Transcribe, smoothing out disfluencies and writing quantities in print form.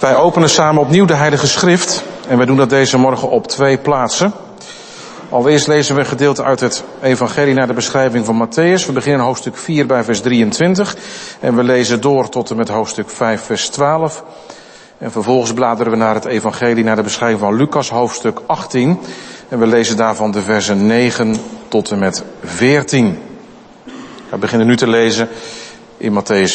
Wij openen samen opnieuw de Heilige Schrift en wij doen dat deze morgen op 2 plaatsen. Allereerst lezen we een gedeelte uit het evangelie naar de beschrijving van Matthäus. We beginnen hoofdstuk 4 bij vers 23 en we lezen door tot en met hoofdstuk 5 vers 12. En vervolgens bladeren we naar het evangelie naar de beschrijving van Lucas hoofdstuk 18. En we lezen daarvan de versen 9 tot en met 14. We beginnen nu te lezen in Matthäus